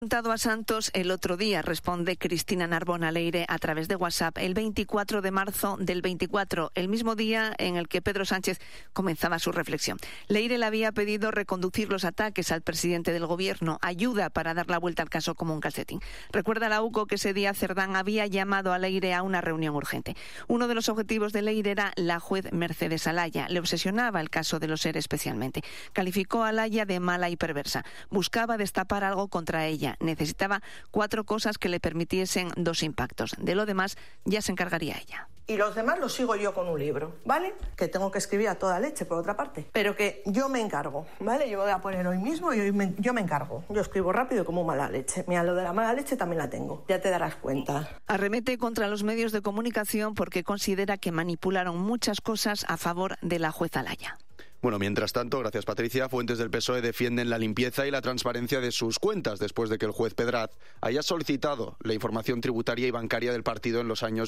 A Santos el otro día, responde Cristina Narbona Leire a través de WhatsApp, el 24 de marzo del 24, el mismo día en el que Pedro Sánchez comenzaba su reflexión. Leire le había pedido reconducir los ataques al presidente del gobierno, ayuda para dar la vuelta al caso como un calcetín. Recuerda la UCO que ese día Cerdán había llamado a Leire a una reunión urgente. Uno de los objetivos de Leire era la juez Mercedes Alaya. Le obsesionaba el caso de los ERE especialmente. Calificó a Alaya de mala y perversa. Buscaba destapar algo contra ella. Necesitaba 4 cosas que le permitiesen 2 impactos. De lo demás ya se encargaría ella. Y los demás los sigo yo con un libro, ¿vale? Que tengo que escribir a toda leche, por otra parte. Pero que yo me encargo, ¿vale? Yo voy a poner hoy mismo y yo me encargo. Yo escribo rápido como mala leche. Mira, lo de la mala leche también la tengo. Ya te darás cuenta. Arremete contra los medios de comunicación porque considera que manipularon muchas cosas a favor de la juez Alaya. Bueno, mientras tanto, gracias Patricia, fuentes del PSOE defienden la limpieza y la transparencia de sus cuentas después de que el juez Pedraz haya solicitado la información tributaria y bancaria del partido en los años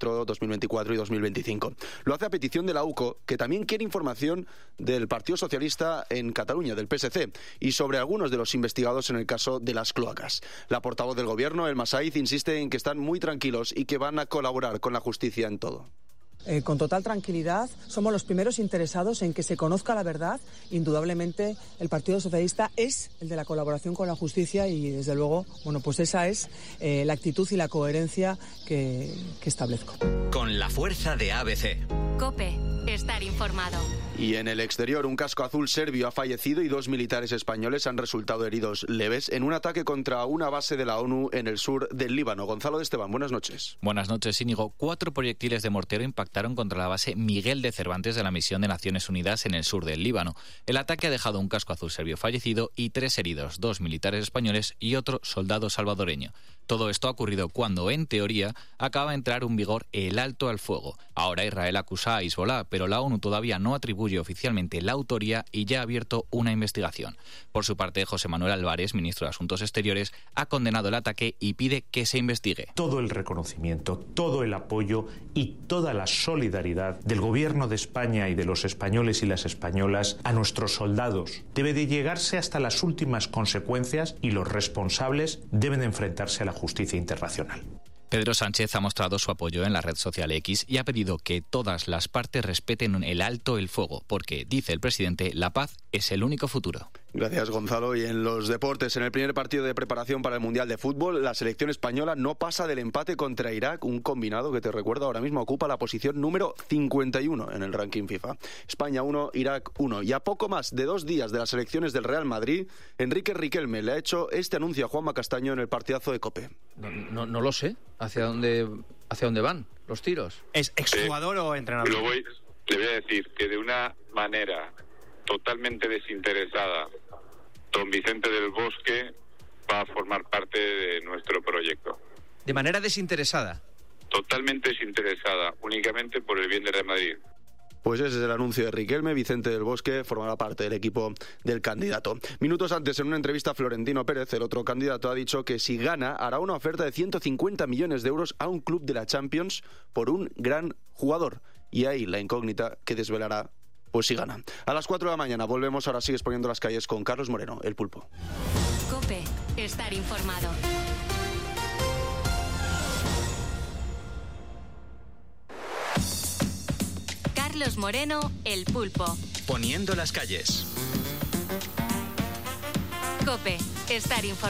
2024 y 2025. Lo hace a petición de la UCO, que también quiere información del Partido Socialista en Cataluña, del PSC, y sobre algunos de los investigados en el caso de las cloacas. La portavoz del Gobierno, Elma Saiz, insiste en que están muy tranquilos y que van a colaborar con la justicia en todo. Con total tranquilidad, somos los primeros interesados en que se conozca la verdad. Indudablemente, el Partido Socialista es el de la colaboración con la justicia y, desde luego, bueno, pues esa es la actitud y la coherencia que establezco. Con la fuerza de ABC. COPE. Estar informado. Y en el exterior, un casco azul serbio ha fallecido y 2 militares españoles han resultado heridos leves en un ataque contra una base de la ONU en el sur del Líbano. Gonzalo de Esteban, buenas noches. Buenas noches, Íñigo. 4 proyectiles de mortero impactaron contra la base Miguel de Cervantes de la Misión de Naciones Unidas en el sur del Líbano. El ataque ha dejado un casco azul serbio fallecido y 3 heridos, 2 militares españoles y otro soldado salvadoreño. Todo esto ha ocurrido cuando, en teoría, acaba de entrar en vigor el alto al fuego. Ahora Israel acusa a Hezbollah, pero la ONU todavía no atribuye oficialmente la autoría y ya ha abierto una investigación. Por su parte, José Manuel Álvarez, ministro de Asuntos Exteriores, ha condenado el ataque y pide que se investigue. Todo el reconocimiento, todo el apoyo y toda la solidaridad del Gobierno de España y de los españoles y las españolas a nuestros soldados debe de llegarse hasta las últimas consecuencias y los responsables deben de enfrentarse a la justicia internacional. Pedro Sánchez ha mostrado su apoyo en la red social X y ha pedido que todas las partes respeten el alto el fuego, porque, dice el presidente, la paz es el único futuro. Gracias, Gonzalo. Y en los deportes, en el primer partido de preparación para el Mundial de Fútbol, la selección española no pasa del empate contra Irak, un combinado que, te recuerdo, ahora mismo ocupa la posición número 51 en el ranking FIFA. España 1, Irak 1. Y a poco más de 2 días de las elecciones del Real Madrid, Enrique Riquelme le ha hecho este anuncio a Juanma Castaño en el partidazo de COPE. No lo sé. ¿Hacia dónde van los tiros? ¿Es exjugador o entrenador? Le voy a decir que de una manera totalmente desinteresada, don Vicente del Bosque va a formar parte de nuestro proyecto. ¿De manera desinteresada? Totalmente desinteresada, únicamente por el bien de Real Madrid. Pues ese es el anuncio de Riquelme. Vicente del Bosque formará parte del equipo del candidato. Minutos antes, en una entrevista a Florentino Pérez, el otro candidato ha dicho que si gana, hará una oferta de 150 millones de euros a un club de la Champions por un gran jugador. Y ahí la incógnita que desvelará, pues si gana. A las 4 de la mañana volvemos, ahora sigues poniendo las calles con Carlos Moreno, el Pulpo. COPE. Estar informado. Carlos Moreno, el Pulpo. Poniendo las calles. COPE. Estar informado.